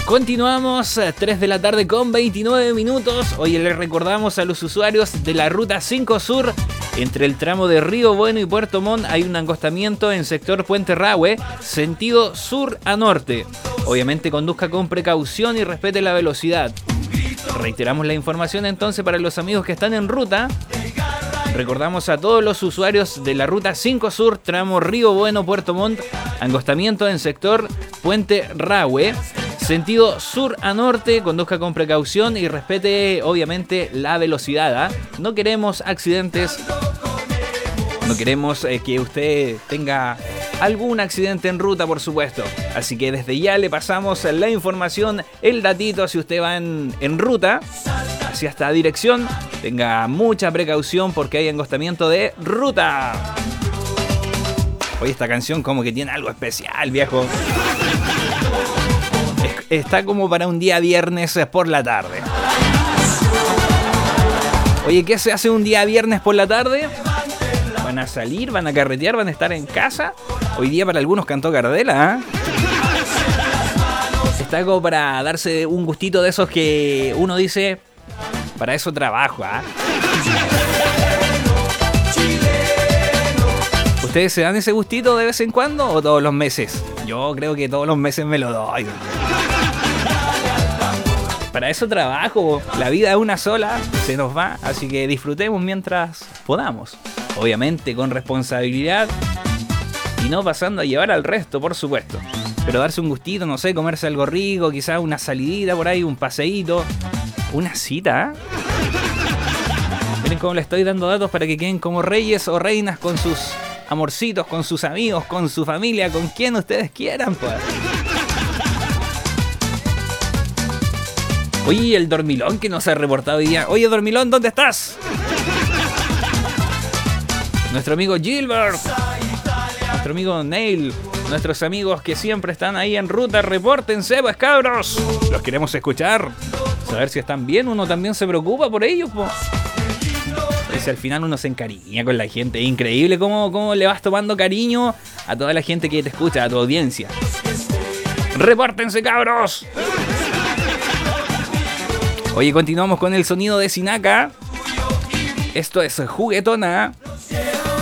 Continuamos, 3 de la tarde con 29 minutos. Hoy les recordamos a los usuarios de la Ruta 5 Sur. Entre el tramo de Río Bueno y Puerto Montt hay un angostamiento en sector Puente Rahue, sentido sur a norte. Obviamente conduzca con precaución y respete la velocidad. Reiteramos la información entonces para los amigos que están en ruta. Recordamos a todos los usuarios de la Ruta 5 Sur, tramo Río Bueno, Puerto Montt, angostamiento en sector Puente Rahue, sentido sur a norte, conduzca con precaución y respete obviamente la velocidad. No queremos accidentes, no queremos que usted tenga algún accidente en ruta, por supuesto. Así que desde ya le pasamos la información, el datito, si usted va en ruta hacia esta dirección, tenga mucha precaución porque hay angostamiento de ruta. Oye, esta canción como que tiene algo especial, viejo. Está como para un día viernes por la tarde. Oye, ¿qué se hace un día viernes por la tarde? ¿Van a salir? ¿Van a carretear? ¿Van a estar en casa? Hoy día para algunos cantó Gardela, ¿eh? Está como para darse un gustito de esos que uno dice, para eso trabajo, ¿ah? ¿Ustedes se dan ese gustito de vez en cuando o todos los meses? Yo creo que todos los meses me lo doy. Para eso trabajo, la vida es una sola, se nos va, así que disfrutemos mientras podamos. Obviamente con responsabilidad y no pasando a llevar al resto, por supuesto. Pero darse un gustito, no sé, comerse algo rico, quizás una salidita por ahí, un paseíto, una cita, ¿eh? Miren cómo le estoy dando datos para que queden como reyes o reinas con sus amorcitos, con sus amigos, con su familia, con quien ustedes quieran, pues. Oye, el Dormilón que nos ha reportado hoy día. Oye, Dormilón, ¿dónde estás? Nuestro amigo Gilbert, nuestro amigo Neil, nuestros amigos que siempre están ahí en ruta, repórtense, pues cabros. Los queremos escuchar, saber si están bien, uno también se preocupa por ellos, pues. Al final uno se encariña con la gente. Es increíble cómo le vas tomando cariño a toda la gente que te escucha, a tu audiencia. ¡Repórtense, cabros! Oye, continuamos con el sonido de Sinaka. Esto es Juguetona.